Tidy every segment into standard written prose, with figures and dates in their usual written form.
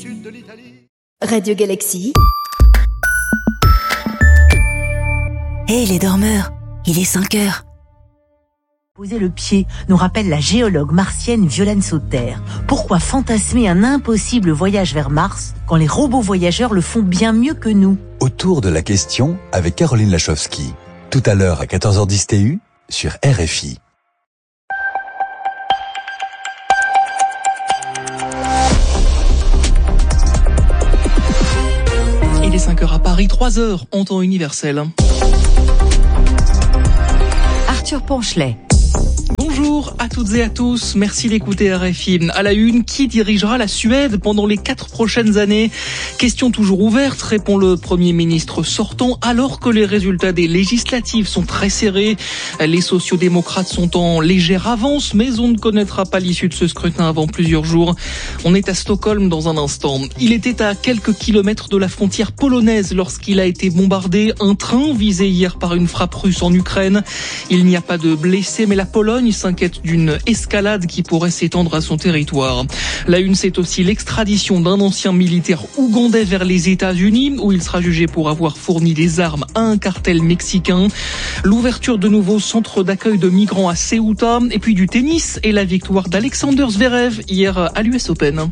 sud de l'Italie. Radio Galaxy. Hé les dormeurs, il est 5 heures. Poser le pied nous rappelle la géologue martienne Violaine Sauter. Pourquoi fantasmer un impossible voyage vers Mars quand les robots voyageurs le font bien mieux que nous ? Autour de la question avec Caroline Lachowski. Tout à l'heure à 14h10 TU sur RFI. Il est 5h à Paris, 3h en temps universel. Arthur Ponchelet. Bonjour à toutes et à tous, merci d'écouter RFI. À la une, qui dirigera la Suède pendant les 4 prochaines années ? Question toujours ouverte, répond le Premier ministre sortant, alors que les résultats des législatives sont très serrés. Les sociodémocrates sont en légère avance, mais on ne connaîtra pas l'issue de ce scrutin avant plusieurs jours. On est à Stockholm dans un instant. Il était à quelques kilomètres de la frontière polonaise lorsqu'il a été bombardé. Un train visé hier par une frappe russe en Ukraine. Il n'y a pas de blessés, mais la Pologne s'inquiète d'une escalade qui pourrait s'étendre à son territoire. La une, c'est aussi l'extradition d'un ancien militaire ougandais vers les États-Unis, où il sera jugé pour avoir fourni des armes à un cartel mexicain. L'ouverture de nouveaux centres d'accueil de migrants à Ceuta, et puis du tennis et la victoire d'Alexander Zverev hier à l'US Open.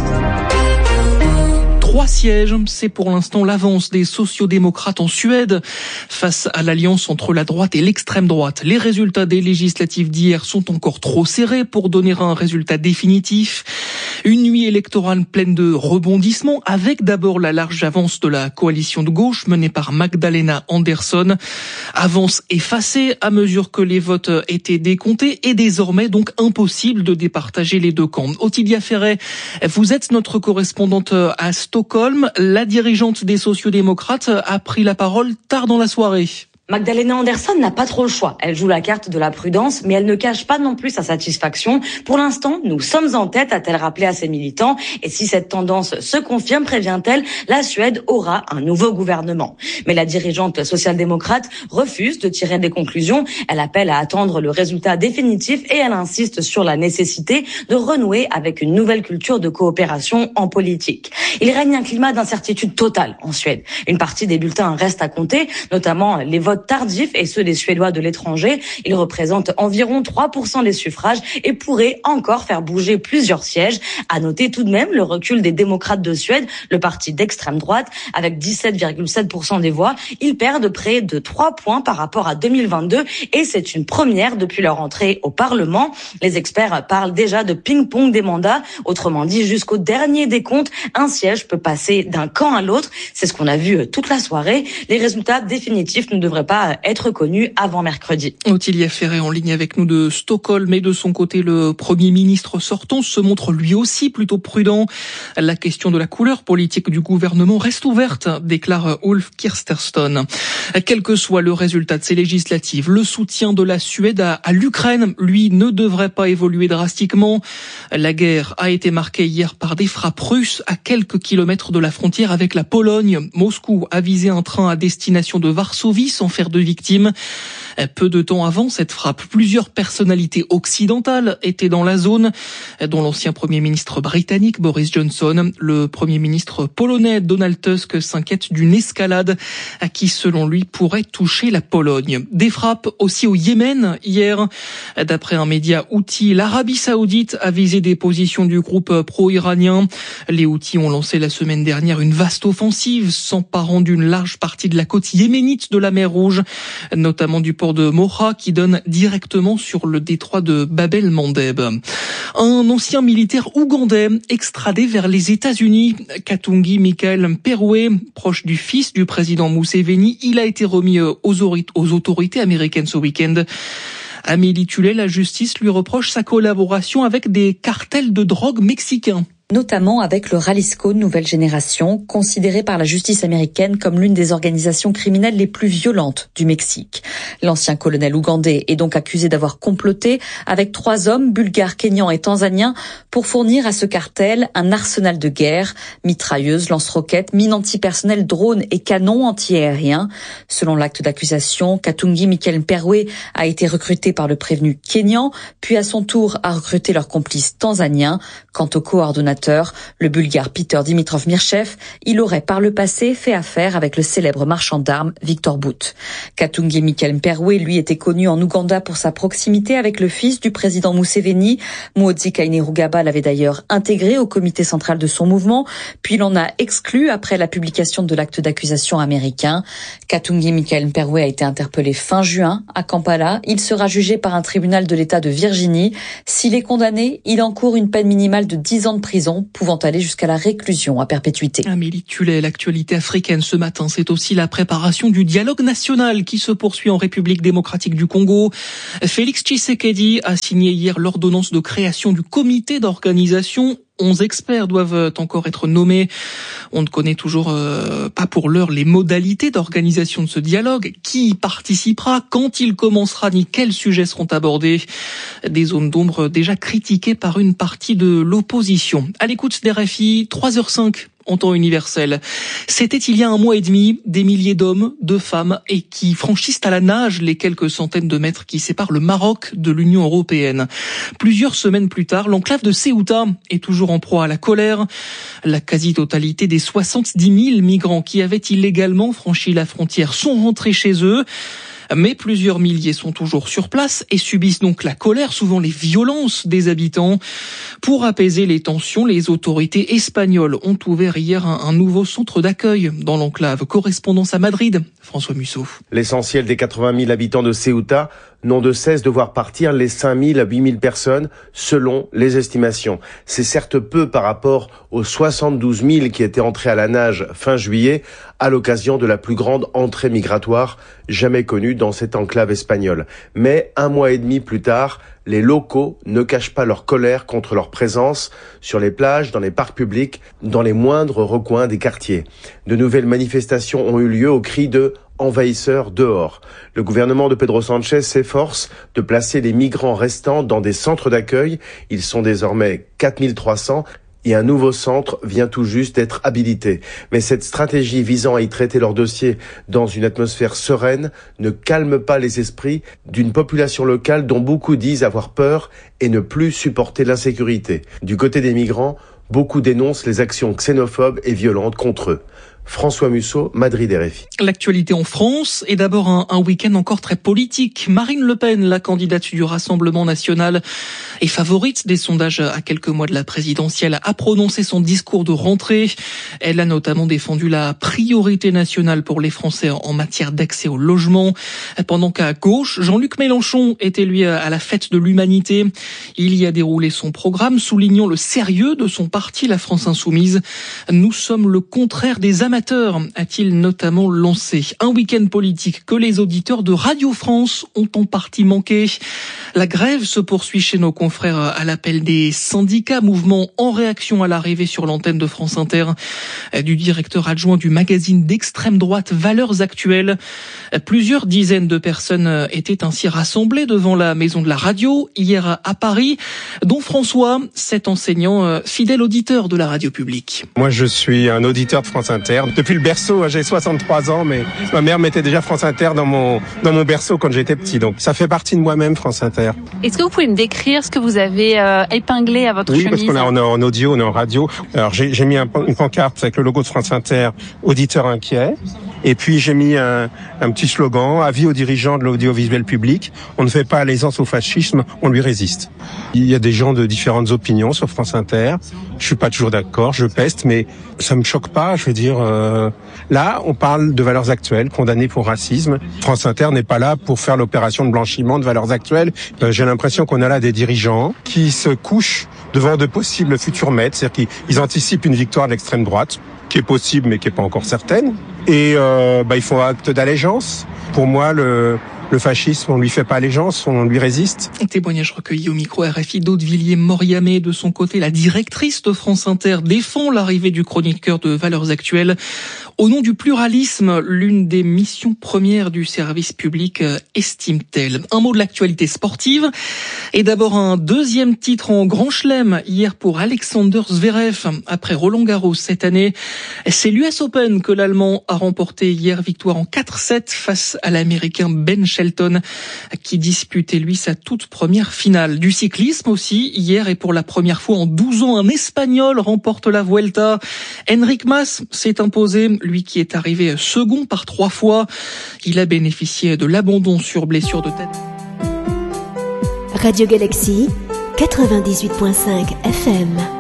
3 sièges, c'est pour l'instant l'avance des sociodémocrates en Suède face à l'alliance entre la droite et l'extrême droite. Les résultats des législatives d'hier sont encore trop serrés pour donner un résultat définitif. Une nuit électorale pleine de rebondissements, avec d'abord la large avance de la coalition de gauche menée par Magdalena Andersson. Avance effacée à mesure que les votes étaient décomptés et désormais donc impossible de départager les deux camps. Ottilia Ferret, vous êtes notre correspondante à Stockholm. La dirigeante des sociodémocrates a pris la parole tard dans la soirée. Magdalena Andersson n'a pas trop le choix. Elle joue la carte de la prudence, mais elle ne cache pas non plus sa satisfaction. Pour l'instant, nous sommes en tête, a-t-elle rappelé à ses militants. Et si cette tendance se confirme, prévient-elle, la Suède aura un nouveau gouvernement. Mais la dirigeante social-démocrate refuse de tirer des conclusions. Elle appelle à attendre le résultat définitif et elle insiste sur la nécessité de renouer avec une nouvelle culture de coopération en politique. Il règne un climat d'incertitude totale en Suède. Une partie des bulletins reste à compter, notamment les votes tardifs et ceux des Suédois de l'étranger. Ils représentent environ 3% des suffrages et pourraient encore faire bouger plusieurs sièges. À noter tout de même le recul des démocrates de Suède, le parti d'extrême droite, avec 17,7% des voix. Ils perdent près de 3 points par rapport à 2022 et c'est une première depuis leur entrée au Parlement. Les experts parlent déjà de ping-pong des mandats. Autrement dit, jusqu'au dernier décompte, un siège peut passer d'un camp à l'autre. C'est ce qu'on a vu toute la soirée. Les résultats définitifs ne devraient pas être connu avant mercredi. Ottilia Ferret en ligne avec nous de Stockholm, et de son côté, le Premier ministre sortant se montre lui aussi plutôt prudent. La question de la couleur politique du gouvernement reste ouverte, déclare Ulf Kristersson. Quel que soit le résultat de ces législatives, le soutien de la Suède à l'Ukraine, lui, ne devrait pas évoluer drastiquement. La guerre a été marquée hier par des frappes russes à quelques kilomètres de la frontière avec la Pologne. Moscou a visé un train à destination de Varsovie sans faire de victimes. Peu de temps avant cette frappe, plusieurs personnalités occidentales étaient dans la zone, dont l'ancien Premier ministre britannique Boris Johnson. Le Premier ministre polonais Donald Tusk s'inquiète d'une escalade qui, selon lui, pourrait toucher la Pologne. Des frappes aussi au Yémen hier. D'après un média houthi, l'Arabie Saoudite a visé des positions du groupe pro-iranien. Les Houthis ont lancé la semaine dernière une vaste offensive s'emparant d'une large partie de la côte yéménite de la mer Rouge, notamment du port de Moha qui donne directement sur le détroit de Bab el-Mandeb. Un ancien militaire ougandais extradé vers les États-Unis, Katungi Michael Mperwe, proche du fils du président Museveni, il a été remis aux autorités américaines ce week-end. Amélie Tullet, la justice lui reproche sa collaboration avec des cartels de drogue mexicains. Notamment avec le Jalisco Nouvelle Génération, considéré par la justice américaine comme l'une des organisations criminelles les plus violentes du Mexique. L'ancien colonel ougandais est donc accusé d'avoir comploté avec 3 hommes, bulgares, kenyans et tanzaniens, pour fournir à ce cartel un arsenal de guerre, mitrailleuses, lance-roquettes, mines antipersonnelles, drones et canons antiaériens. Selon l'acte d'accusation, Katungi Michael Mperwe a été recruté par le prévenu kenyan, puis à son tour a recruté leur complice tanzanien. Quant au coordonnateur l'opérateur, le Bulgare Peter Dimitrov-Mirchev. Il aurait par le passé fait affaire avec le célèbre marchand d'armes Victor Bout. Katumbi Mikael Mperwe, lui, était connu en Ouganda pour sa proximité avec le fils du président Museveni. Muhoozi Kainerugaba l'avait d'ailleurs intégré au comité central de son mouvement, puis l'en a exclu après la publication de l'acte d'accusation américain. Katumbi Mikael Mperwe a été interpellé fin juin à Kampala. Il sera jugé par un tribunal de l'État de Virginie. S'il est condamné, il encourt une peine minimale de 10 ans de prison, pouvant aller jusqu'à la réclusion à perpétuité. Amélie Tullet, l'actualité africaine ce matin, c'est aussi la préparation du dialogue national qui se poursuit en République démocratique du Congo. Félix Tshisekedi a signé hier l'ordonnance de création du comité d'organisation. 11 experts doivent encore être nommés. On ne connaît toujours pas pour l'heure les modalités d'organisation de ce dialogue. Qui y participera, quand il commencera, ni quels sujets seront abordés. Des zones d'ombre déjà critiquées par une partie de l'opposition. À l'écoute d'RFI, 3h05. En temps universel. C'était il y a 1 mois et demi, des milliers d'hommes, de femmes et qui franchissent à la nage les quelques centaines de mètres qui séparent le Maroc de l'Union européenne. Plusieurs semaines plus tard, l'enclave de Ceuta est toujours en proie à la colère. La quasi-totalité des 70 000 migrants qui avaient illégalement franchi la frontière sont rentrés chez eux. Mais plusieurs milliers sont toujours sur place et subissent donc la colère, souvent les violences des habitants. Pour apaiser les tensions, les autorités espagnoles ont ouvert hier un nouveau centre d'accueil dans l'enclave. Correspondance à Madrid, François Musso. L'essentiel des 80 000 habitants de Ceuta n'ont de cesse de voir partir les 5 000 à 8 000 personnes selon les estimations. C'est certes peu par rapport aux 72 000 qui étaient entrés à la nage fin juillet à l'occasion de la plus grande entrée migratoire jamais connue dans cette enclave espagnole. Mais 1 mois et demi plus tard, les locaux ne cachent pas leur colère contre leur présence sur les plages, dans les parcs publics, dans les moindres recoins des quartiers. De nouvelles manifestations ont eu lieu au cri de « envahisseurs dehors ». Le gouvernement de Pedro Sanchez s'efforce de placer les migrants restants dans des centres d'accueil. Ils sont désormais 4300 et un nouveau centre vient tout juste d'être habilité. Mais cette stratégie visant à y traiter leur dossier dans une atmosphère sereine ne calme pas les esprits d'une population locale dont beaucoup disent avoir peur et ne plus supporter l'insécurité. Du côté des migrants, beaucoup dénoncent les actions xénophobes et violentes contre eux. François Musso, Madrid RFI. L'actualité en France est d'abord un week-end encore très politique. Marine Le Pen, la candidate du Rassemblement national et favorite des sondages à quelques mois de la présidentielle, a prononcé son discours de rentrée. Elle a notamment défendu la priorité nationale pour les Français en matière d'accès au logement. Pendant qu'à gauche, Jean-Luc Mélenchon était lui à la fête de l'humanité. Il y a déroulé son programme, soulignant le sérieux de son parti, la France Insoumise. Nous sommes le contraire des amateurs, a-t-il notamment lancé. Un week-end politique que les auditeurs de Radio France ont en partie manqué. La grève se poursuit chez nos confrères à l'appel des syndicats, mouvement en réaction à l'arrivée sur l'antenne de France Inter du directeur adjoint du magazine d'extrême droite Valeurs Actuelles. Plusieurs dizaines de personnes étaient ainsi rassemblées devant la maison de la radio hier à Paris, dont François, cet enseignant fidèle auditeur de la radio publique. Moi, je suis un auditeur de France Inter. Depuis le berceau, j'ai 63 ans, mais ma mère mettait déjà France Inter dans mon berceau quand j'étais petit. Donc, ça fait partie de moi-même, France Inter. Est-ce que vous pouvez me décrire ce que vous avez épinglé à votre chemise ? Oui, parce qu'on est en audio, on est en radio. Alors, j'ai mis une pancarte avec le logo de France Inter, auditeur inquiet. Et puis, j'ai mis un petit slogan, avis aux dirigeants de l'audiovisuel public. On ne fait pas allégeance au fascisme, on lui résiste. Il y a des gens de différentes opinions sur France Inter. Je suis pas toujours d'accord, je peste, mais ça me choque pas. Je veux dire, là, on parle de Valeurs Actuelles, condamnées pour racisme. France Inter n'est pas là pour faire l'opération de blanchiment de Valeurs Actuelles. J'ai l'impression qu'on a là des dirigeants qui se couchent devant de possibles futurs maîtres, c'est-à-dire qu'ils anticipent une victoire de l'extrême droite, qui est possible mais qui est pas encore certaine. Et ils font acte d'allégeance. Pour moi, le fascisme, on lui fait pas allégeance, on lui résiste. Témoignage recueilli au micro RFI d'Aude Villiers-Moriamé. De son côté, la directrice de France Inter défend l'arrivée du chroniqueur de Valeurs Actuelles. Au nom du pluralisme, l'une des missions premières du service public, estime-t-elle. Un mot de l'actualité sportive. Et d'abord un deuxième titre en Grand Chelem hier pour Alexander Zverev. Après Roland-Garros cette année, c'est l'US Open que l'Allemand a remporté hier, victoire en 4-7 face à l'Américain Ben Shelton qui disputait lui sa toute première finale. Du cyclisme aussi, hier et pour la première fois en 12 ans, un Espagnol remporte la Vuelta. Enric Mas s'est imposé, lui qui est arrivé second par 3 fois. Il a bénéficié de l'abandon sur blessure de tête. Radio Galaxy 98.5 FM.